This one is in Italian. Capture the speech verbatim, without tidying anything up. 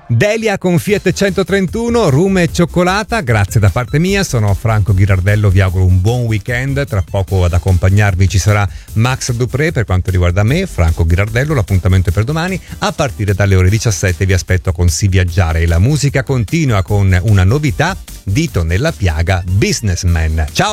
Delia con Fiat centotrentuno, rum e cioccolata, grazie da parte mia, sono Franco Ghirardello, vi auguro un buon weekend, tra poco ad accompagnarvi ci sarà Max Dupré. Per quanto riguarda me, Franco Ghirardello, l'appuntamento è per domani, a partire dalle ore diciassette vi aspetto con Si Viaggiare e la musica continua con una novità, Dito nella piaga, Businessman. Ciao!